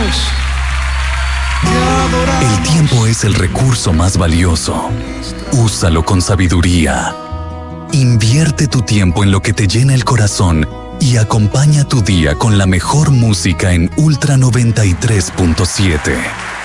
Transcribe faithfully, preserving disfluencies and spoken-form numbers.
El tiempo es el recurso más valioso. Úsalo con sabiduría. Invierte tu tiempo en lo que te llena el corazón y acompaña tu día con la mejor música en Ultra noventa y tres punto siete.